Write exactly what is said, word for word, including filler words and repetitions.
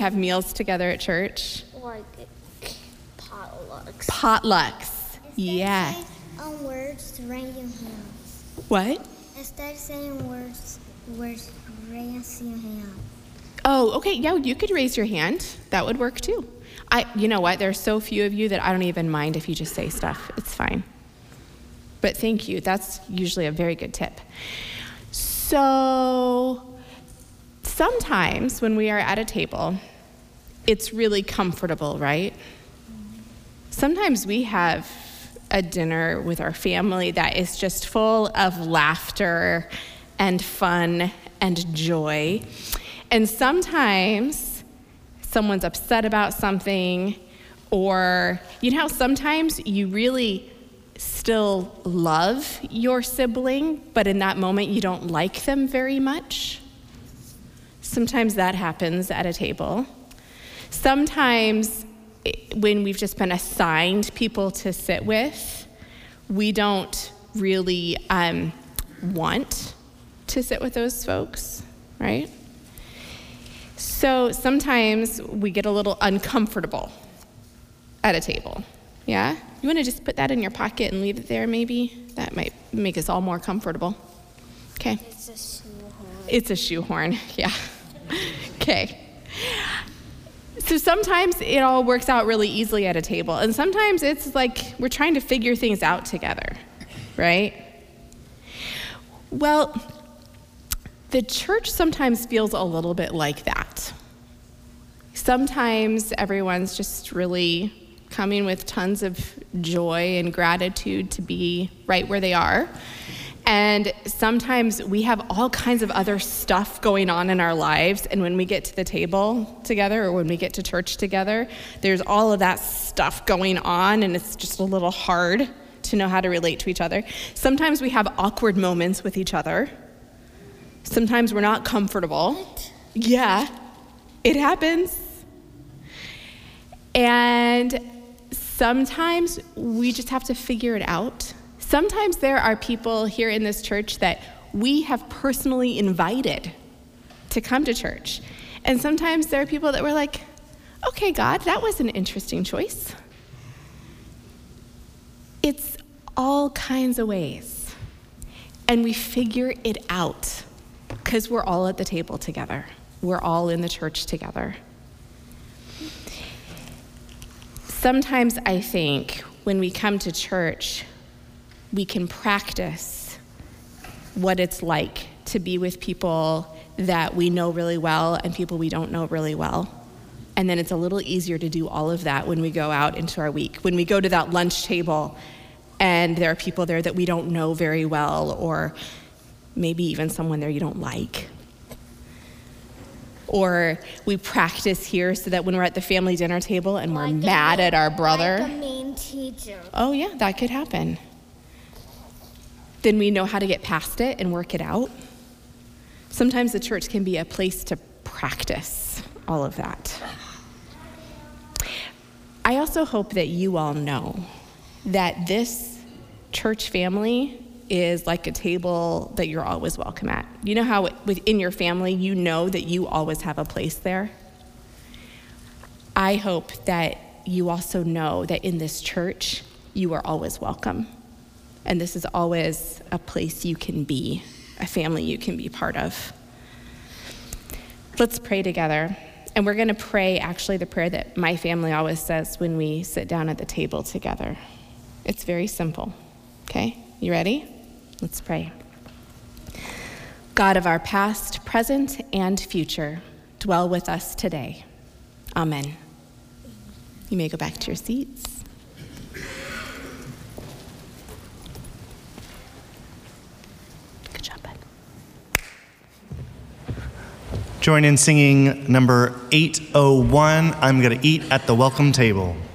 have meals together at church? Like potlucks. Potlucks. Yeah. Instead of saying um, words, raise your hands. What? Instead of saying words, words, raise your hand. Oh, okay. Yeah, you could raise your hand. That would work too. I, you know what? There's so few of you that I don't even mind if you just say stuff. It's fine. But thank you. That's usually a very good tip. So sometimes when we are at a table, it's really comfortable, right? Sometimes we have a dinner with our family that is just full of laughter and fun and joy. And sometimes someone's upset about something, or you know how sometimes you really still love your sibling, but in that moment you don't like them very much? Sometimes that happens at a table. Sometimes when we've just been assigned people to sit with, we don't really um, want to sit with those folks, right? So sometimes we get a little uncomfortable at a table, yeah? You want to just put that in your pocket and leave it there maybe? That might make us all more comfortable. Okay. It's a shoehorn. It's a shoehorn, yeah. Okay. So sometimes it all works out really easily at a table, and sometimes it's like we're trying to figure things out together, right? Well, the church sometimes feels a little bit like that. Sometimes everyone's just really coming with tons of joy and gratitude to be right where they are. And sometimes we have all kinds of other stuff going on in our lives, and when we get to the table together or when we get to church together, there's all of that stuff going on, and it's just a little hard to know how to relate to each other. Sometimes we have awkward moments with each other. Sometimes we're not comfortable. What? Yeah, it happens. And sometimes we just have to figure it out. Sometimes there are people here in this church that we have personally invited to come to church. And sometimes there are people that we're like, okay, God, that was an interesting choice. It's all kinds of ways. And we figure it out because we're all at the table together. We're all in the church together. Sometimes I think when we come to church, we can practice what it's like to be with people that we know really well and people we don't know really well. And then it's a little easier to do all of that when we go out into our week. When we go to that lunch table and there are people there that we don't know very well, or maybe even someone there you don't like. Or we practice here so that when we're at the family dinner table and we're Like a mad mean- at our brother. Like a mean teacher. Oh yeah, that could happen. Then we know how to get past it and work it out. Sometimes the church can be a place to practice all of that. I also hope that you all know that this church family is like a table that you're always welcome at. You know how within your family, you know that you always have a place there? I hope that you also know that in this church, you are always welcome. And this is always a place you can be, a family you can be part of. Let's pray together. And we're going to pray actually the prayer that my family always says when we sit down at the table together. It's very simple. Okay? You ready? Let's pray. God of our past, present, and future, dwell with us today. Amen. You may go back to your seats. Good job, bud. Join in singing number eight oh one, I'm Gonna Eat at the Welcome Table.